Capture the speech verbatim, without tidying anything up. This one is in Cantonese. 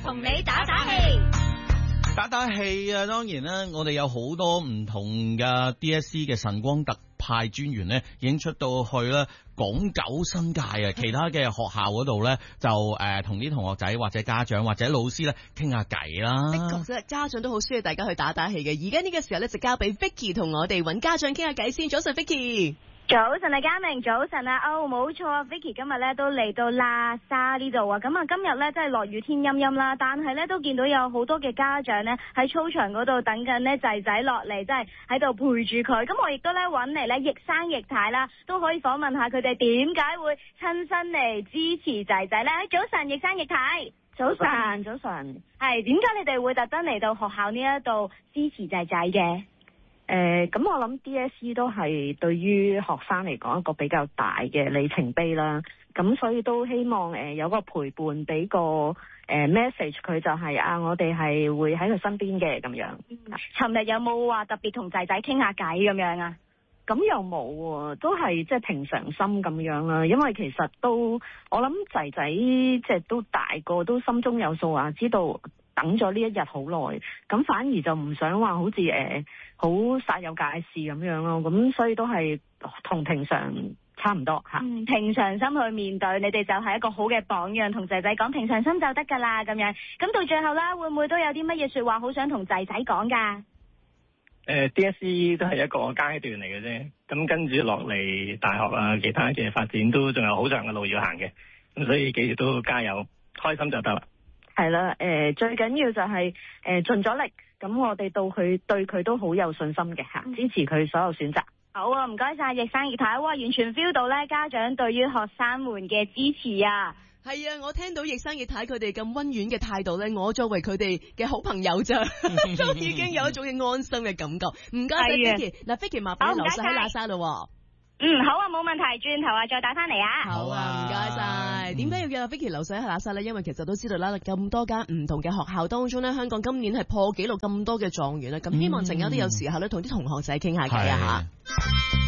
同你打打氣。 打打氣啊！當然啦，我哋有好多唔同嘅 D S E 嘅晨光特派專員咧，已經出到去啦，港九新界啊，其他嘅學校嗰度咧，就誒同啲同學仔或者家長或者老師咧傾下偈啦。 的確，家長都好需要大家去打打氣嘅。而家呢個時候咧，就交俾 Vicky 同我哋揾家長傾下偈先。早晨 ，Vicky。 早晨啊，嘉明，早晨啊，哦，冇錯啊 ，Vicky 今日咧都嚟到喇沙呢度啊，咁啊今日咧真係落雨天陰陰啦，但係咧都見到有好多嘅家長咧喺操場嗰度等緊咧仔仔落嚟，即係喺度陪住佢，咁我亦都咧揾嚟咧亦生亦太啦，都可以訪問下佢哋點解會親身嚟支持仔仔咧。早晨，亦生亦太。早晨，早晨，係點解你哋會特登嚟到學校呢一度支持仔仔嘅？ 誒，咁、呃、我諗 D S E 都係對於學生嚟講一個比較大嘅里程碑啦，咁所以都希望誒、呃、有個陪伴，俾個誒、呃、message 佢就係、是、啊，我哋係會喺佢身邊嘅咁樣。 尋日、嗯、有冇話特別同仔仔傾下偈咁樣啊？ 咁又冇喎，都係即係平常心咁樣啦。因為其實都我諗仔仔即係都大個，都心中有數啊，知道等咗呢一日好耐，咁反而就唔想話好似誒好煞有介事咁樣咯。咁所以都係同平常差唔多嚇。 嗯，平常心去面對，你哋就係一個好嘅榜樣，同仔仔講平常心就得㗎啦咁樣。咁到最後啦，會唔會都有啲乜嘢説話好想同仔仔講㗎？ 誒 D S E 都係一個階段嚟嘅啫，咁跟住落嚟大學啊，其他嘅發展都仲有好長嘅路要行嘅，咁所以記住都加油，開心就得啦。 係啦，誒、呃、最緊要就係、是、誒、呃、盡咗力，咁我哋到佢對佢都好有信心嘅嚇，支持佢所有選擇。 好啊，唔該晒，亦生亦太，哇，完全 feel 到咧家長對於學生們嘅支持啊！ 係啊，我聽到亦生亦太佢哋咁溫婉嘅態度咧，我作為佢哋嘅好朋友咋，都已經有一種嘅安心嘅感覺。唔該晒 Vicky，嗱 Vicky 麻煩你留晒喺喇沙咯。 嗯，好啊，冇問題，轉頭啊再打翻嚟啊。 好啊，唔該晒。點解、嗯、要叫阿 Vicky 留晒喺喇沙咧？因為其實都知道啦，咁多間唔同嘅學校當中咧，香港今年係破紀錄咁多嘅狀元啦。咁希望陣間都有時候咧，同啲同學仔傾下偈啊吓。